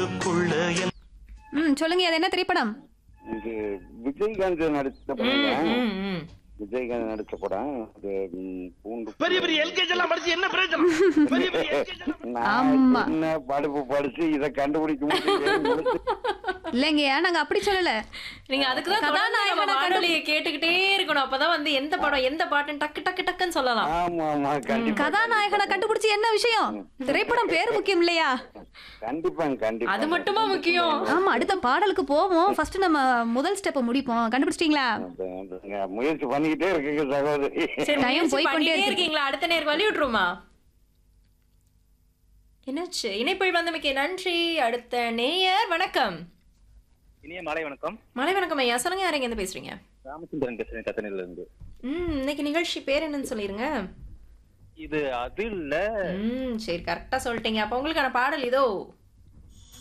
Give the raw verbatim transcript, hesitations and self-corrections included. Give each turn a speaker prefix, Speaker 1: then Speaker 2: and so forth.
Speaker 1: உள்ளுக்குள்ள என்
Speaker 2: ம் சொல்லுங்க, அது என்ன திரைப்படம்?
Speaker 3: இது விஜயகாந்த் நடிச்ச
Speaker 4: ம்,
Speaker 3: படம்.
Speaker 4: ம், ம்.
Speaker 3: விஜயகாந்த் நடிச்ச படம். அது ம், பூண்டு
Speaker 5: பெரிய பெரிய எல்கேஜி எல்லாம் படிச்சு என்ன பிரயோஜனம்? பெரிய பெரிய எல்கேஜி எல்லாம்
Speaker 3: நான்
Speaker 2: ஆமா.
Speaker 3: என்ன படிப்பு படிச்சு இதை கண்டுபிடிக்க முடியும்.
Speaker 2: இல்லைங்கய்யா, நாங்க அப்படி சொல்லல.
Speaker 4: நீங்க அதுக்குதான் தொடர்ந்து நம்ம
Speaker 2: கதாநாயகனை
Speaker 4: வானொலியை கேட்டுக்கிட்டே இருக்கணும். அப்பதான் வந்து எந்த படம் எந்த பாட்டுன்னு டக்கு டக்கு டக்குன்னு சொல்லலாம்.
Speaker 3: ஆமா ஆமா கண்டிப்பா
Speaker 2: கதாநாயகனை கண்டுபிடிச்சு என்ன விஷயம்? திரைப்படம் பேர் முக்கியம் இல்லையா?
Speaker 3: கண்டிப்பாங்க கண்டிப்பா.
Speaker 4: அது மட்டுமா முக்கியம்?
Speaker 2: ஆமா, அடுத்த பாடலுக்கு போவோம். ஃபர்ஸ்ட் நம்ம முதல் ஸ்டெப் முடிப்போம். கண்டுபிடிச்சிட்டீங்களா?
Speaker 3: அது- அதுங்க, முயற்சி பண்ணிக்கிட்டே இருக்குங்க சகோதரி.
Speaker 4: சரி,
Speaker 2: Time
Speaker 4: முயற்சி
Speaker 2: போய்க்கொண்டே
Speaker 4: பண்ணிட்டே
Speaker 2: இருக்கு.
Speaker 4: இருக்கீங்களா? அடுத்த நேர் வழி விட்டுருமா? என்னாச்சு? இணைப்பில் வந்தமைக்கு நன்றி. அடுத்த நேயர் வணக்கம்.
Speaker 6: இனிய மாலை வணக்கம்.
Speaker 4: மலை வணக்கம் ஐயா, சொல்லுங்க, யாரைங்க இருந்து பேசுறீங்க?
Speaker 6: ராமச்சந்திரன் பேசுறேன் கத்தனையில இருந்து.
Speaker 4: ம் இன்னைக்கு நிகழ்ச்சி பேர் என்னன்னு சொல்லிருங்க.
Speaker 6: இது அது இல்ல.
Speaker 4: ம் சரி, கரெக்டா சொல்லிட்டீங்க. அப்ப உங்களுக்கான பாடல் இதோ.